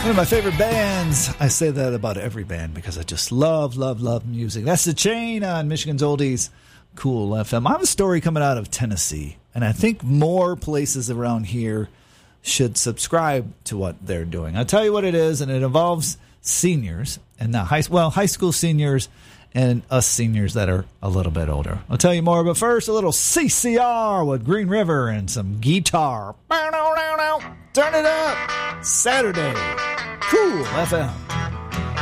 One of my favorite bands. I say that about every band because I just love music. That's The Chain on Michigan's Oldies Cool FM. I have a story coming out of Tennessee, and I think more places around here should subscribe to what they're doing. I'll tell you what it is, and it involves seniors, and not high school seniors and us seniors that are a little bit older. I'll tell you more, but first, a little CCR with Green River and some guitar. Turn it up. Saturday. Cool FM.